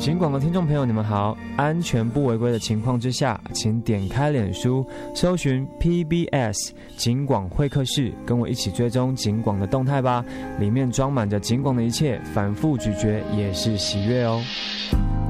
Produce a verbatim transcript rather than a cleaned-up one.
警广的听众朋友，你们好！安全不违规的情况之下，请点开脸书，搜寻 P B S 警广会客室，跟我一起追踪警广的动态吧。里面装满着警广的一切，反复咀嚼也是喜悦哦。